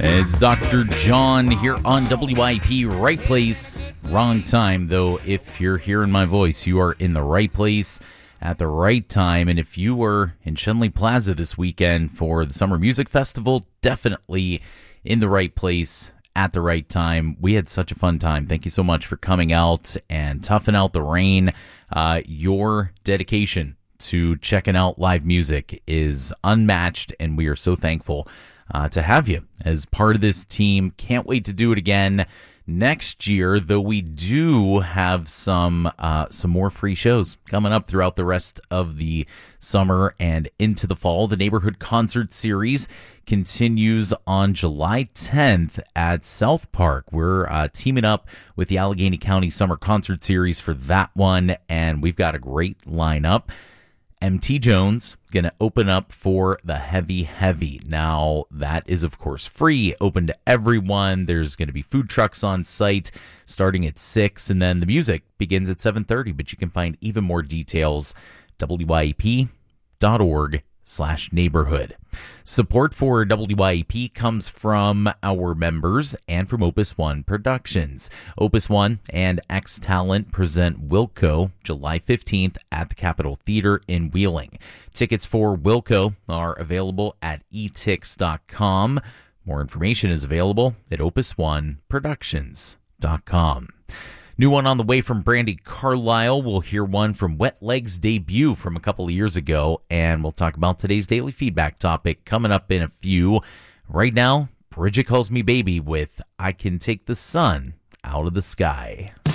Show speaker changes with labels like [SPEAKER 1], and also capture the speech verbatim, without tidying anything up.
[SPEAKER 1] It's Doctor John here on W I P. Right place, wrong time. Though, if you're hearing my voice, you are in the right place at the right time. And if you were in Shenley Plaza this weekend for the Summer Music Festival, definitely in the right place at the right time. We had such a fun time. Thank you so much for coming out and toughing out the rain. Uh, your dedication to checking out live music is unmatched, and we are so thankful uh, to have you as part of this team. Can't wait to do it again next year, though we do have some uh, some more free shows coming up throughout the rest of the summer and into the fall. The Neighborhood Concert Series continues on July tenth at South Park. We're uh, teaming up with the Allegheny County Summer Concert Series for that one, and we've got a great lineup. M T Jones going to open up for the Heavy Heavy. Now, that is, of course, free, open to everyone. There's going to be food trucks on site starting at six, and then the music begins at seven thirty. But you can find even more details, W I E P dot org slash neighborhood. Support for W I E P comes from our members and from Opus One Productions. Opus One and X Talent present Wilco July fifteenth at the Capitol Theater in Wheeling. Tickets for Wilco are available at e tix dot com. More information is available at opus one productions dot com. New one on the way from Brandi Carlile. We'll hear one from Wet Leg's debut from a couple of years ago, and we'll talk about today's daily feedback topic coming up in a few. Right now, Bridget Calls Me Baby with I Can Take the Sun Out of the Sky.